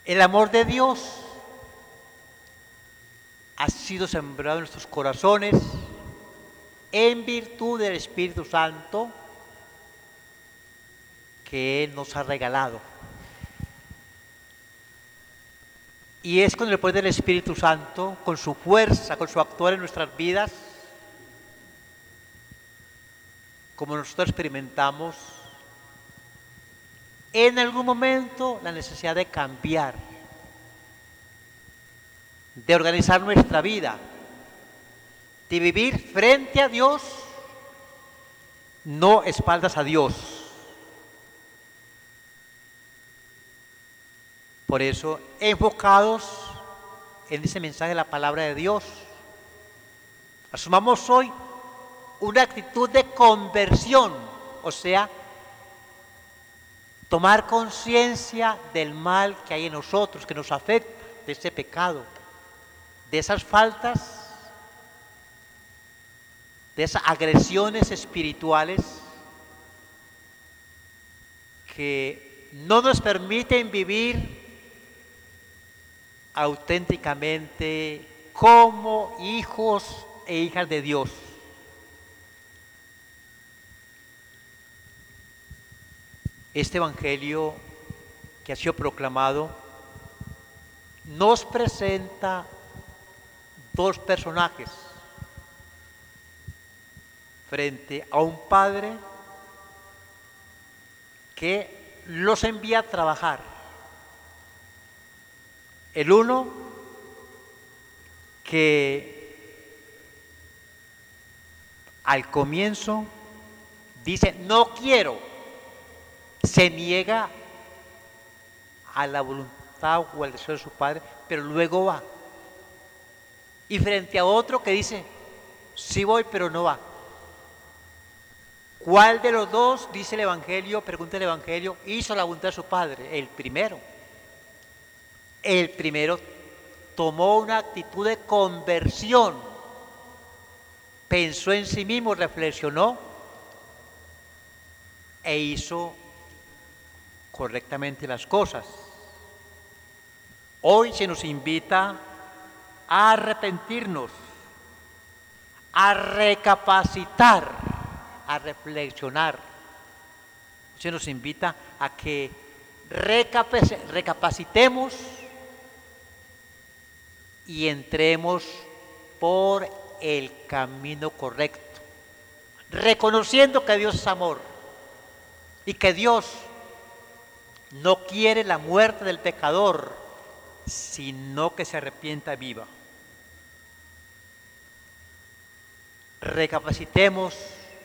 El amor de Dios ha sido sembrado en nuestros corazones en virtud del Espíritu Santo que Él nos ha regalado. Y es con el poder del Espíritu Santo, con su fuerza, con su actuar en nuestras vidas, como nosotros experimentamos en algún momento la necesidad de cambiar, de organizar nuestra vida, de vivir frente a Dios, no espaldas a Dios. Por eso, enfocados en ese mensaje de la palabra de Dios, asumamos hoy una actitud de conversión, o sea, tomar conciencia del mal que hay en nosotros, que nos afecta, de ese pecado, de esas faltas, de esas agresiones espirituales que no nos permiten vivir auténticamente como hijos e hijas de Dios. Este evangelio que ha sido proclamado nos presenta dos personajes frente a un padre que los envía a trabajar. El uno que al comienzo dice no quiero, se niega a la voluntad o al deseo de su padre, pero luego va. Y frente a otro que dice sí voy pero no va. ¿Cuál de los dos, dice el Evangelio, pregunta el Evangelio, hizo la voluntad de su padre? El primero. El primero tomó una actitud de conversión, pensó en sí mismo, reflexionó e hizo correctamente las cosas. Hoy se nos invita a arrepentirnos, a recapacitar, a reflexionar. Se nos invita a que recapacitemos y entremos por el camino correcto, reconociendo que Dios es amor y que Dios no quiere la muerte del pecador, sino que se arrepienta y viva. Recapacitemos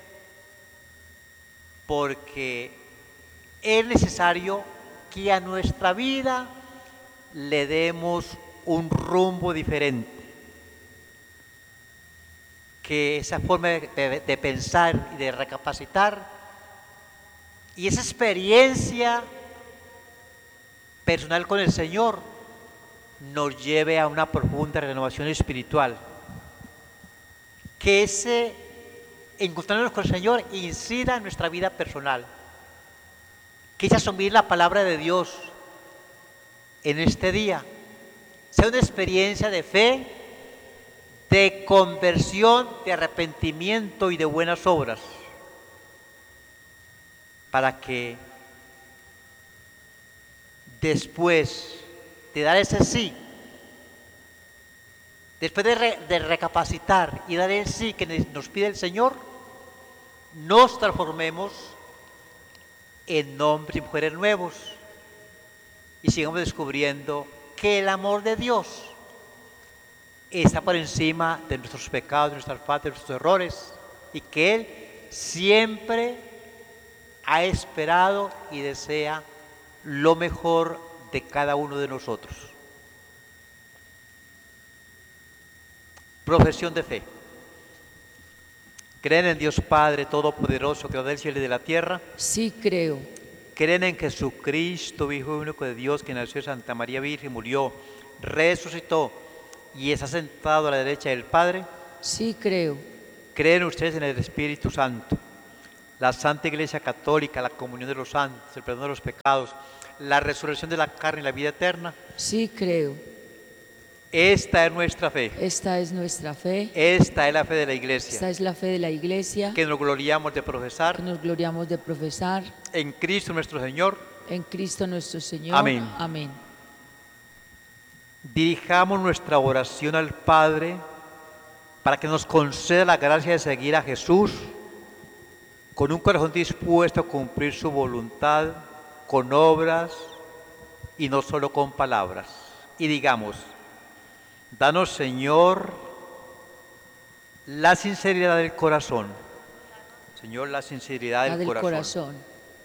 porque es necesario que a nuestra vida le demos un rumbo diferente, que esa forma de pensar y de recapacitar y esa experiencia personal con el Señor nos lleve a una profunda renovación espiritual, que ese encontrarnos con el Señor incida en nuestra vida personal, que ese asumir la palabra de Dios en este día sea una experiencia de fe, de conversión, de arrepentimiento y de buenas obras, para que después de dar ese sí, después de recapacitar y dar el sí que nos pide el Señor, nos transformemos en hombres y mujeres nuevos y sigamos descubriendo que el amor de Dios está por encima de nuestros pecados, de nuestras faltas, de nuestros errores, y que Él siempre ha esperado y desea lo mejor de cada uno de nosotros. Profesión de fe. ¿Creen en Dios Padre Todopoderoso, creador del cielo y de la tierra? Sí creo. ¿Creen en Jesucristo, Hijo único de Dios, que nació de Santa María Virgen, murió, resucitó y está sentado a la derecha del Padre? Sí creo. ¿Creen ustedes en el Espíritu Santo, la Santa Iglesia Católica, la comunión de los santos, el perdón de los pecados, la resurrección de la carne y la vida eterna? Sí creo. Esta es nuestra fe. Esta es nuestra fe. Esta es la fe de la Esta Iglesia, es la fe de la Iglesia que nos gloriamos de que profesar nos gloriamos de profesar en Cristo nuestro Señor. en Cristo nuestro Señor. Amén. Amén. Dirijamos nuestra oración al Padre para que nos conceda la gracia de seguir a Jesús con un corazón dispuesto a cumplir su voluntad, con obras y no solo con palabras. Y digamos: danos, Señor, la sinceridad del corazón. Señor, la sinceridad La del del corazón. corazón.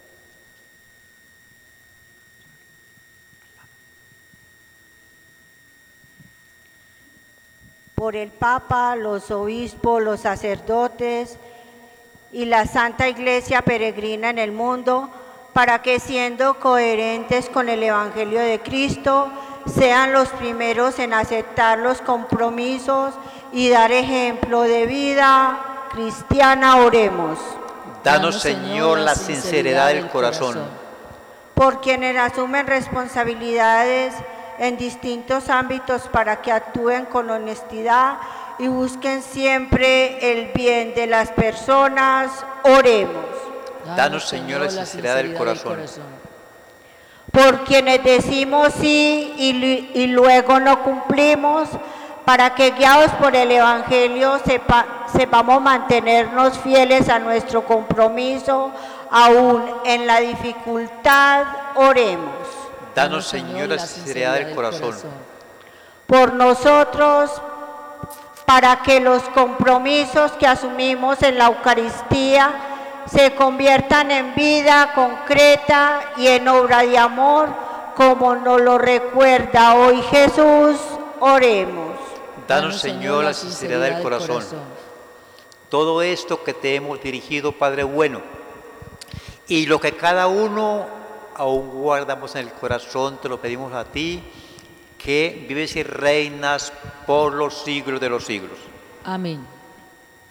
Por el Papa, los obispos, los sacerdotes y la Santa Iglesia peregrina en el mundo, para que, siendo coherentes con el Evangelio de Cristo, sean los primeros en aceptar los compromisos y dar ejemplo de vida cristiana. Oremos. Danos, Señor, la sinceridad del corazón. Por quienes asumen responsabilidades en distintos ámbitos para que actúen con honestidad y busquen siempre el bien de las personas. Oremos. Danos, Señor, la sinceridad del corazón. Por quienes decimos sí y luego no cumplimos, para que, guiados por el Evangelio, sepamos mantenernos fieles a nuestro compromiso, aún en la dificultad. Oremos. Danos, Señor, la sinceridad del corazón. Por nosotros, para que los compromisos que asumimos en la Eucaristía se conviertan en vida concreta y en obra de amor, como nos lo recuerda hoy Jesús. Oremos. Danos, Señor, la sinceridad del corazón. Todo esto que te hemos dirigido, Padre bueno, y lo que cada uno aún guardamos en el corazón, te lo pedimos a ti, que vives y reinas por los siglos de los siglos. Amén.